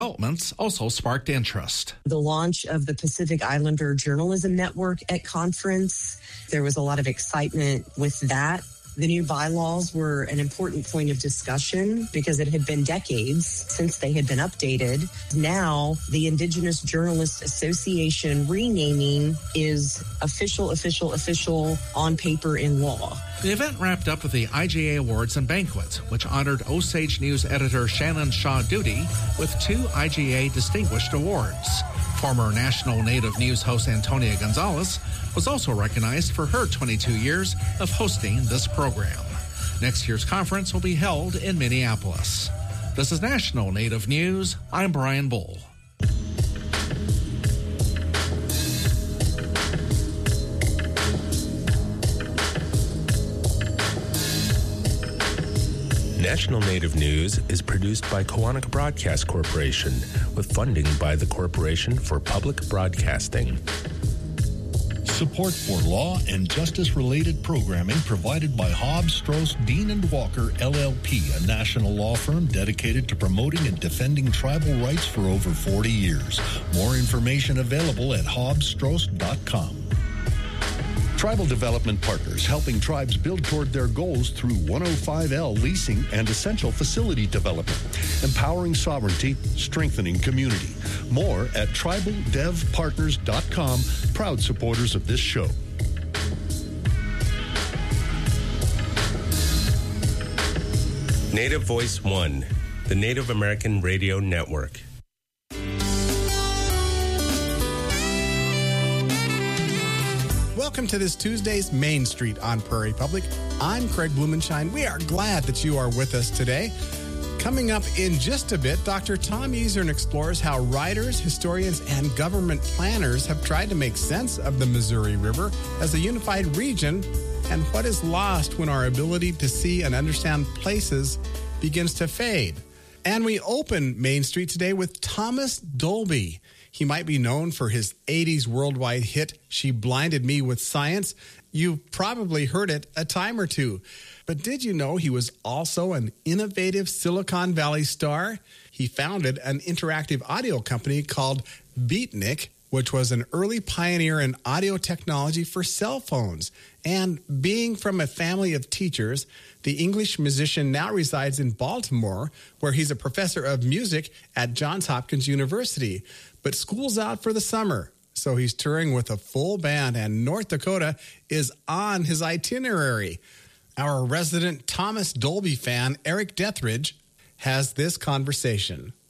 Developments also sparked interest. The launch of the Pacific Islander Journalism Network at conference, there was a lot of excitement with that. The new bylaws were an important point of discussion because it had been decades since they had been updated. Now, the Indigenous Journalists Association renaming is official on paper in law. The event wrapped up with the IGA Awards and Banquet, which honored Osage News editor Shannon Shaw Doody with 2 IGA Distinguished Awards. Former National Native News host Antonia Gonzalez was also recognized for her 22 years of hosting this program. Next year's conference will be held in Minneapolis. This is National Native News. I'm Brian Bull. National Native News is produced by Koahnic Broadcast Corporation with funding by the Corporation for Public Broadcasting. Support for law and justice-related programming provided by Hobbs, Strauss, Dean & Walker, LLP, a national law firm dedicated to promoting and defending tribal rights for over 40 years. More information available at hobbsstrauss.com. Tribal Development Partners, helping tribes build toward their goals through 105L leasing and essential facility development, empowering sovereignty, strengthening community. More at tribaldevpartners.com, proud supporters of this show. Native Voice One, the Native American Radio Network. Welcome to this Tuesday's Main Street on Prairie Public. I'm Craig Blumenshine. We are glad that you are with us today. Coming up in just a bit, Dr. Tom Easern explores how writers, historians, and government planners have tried to make sense of the Missouri River as a unified region and what is lost when our ability to see and understand places begins to fade. And we open Main Street today with Thomas Dolby. He might be known for his 80s worldwide hit, She Blinded Me with Science. You've probably heard it a time or two. But did you know he was also an innovative Silicon Valley star? He founded an interactive audio company called Beatnik, which was an early pioneer in audio technology for cell phones. And being from a family of teachers, the English musician now resides in Baltimore, where he's a professor of music at Johns Hopkins University. But school's out for the summer, so he's touring with a full band, and North Dakota is on his itinerary. Our resident Thomas Dolby fan, Eric Dethridge, has this conversation.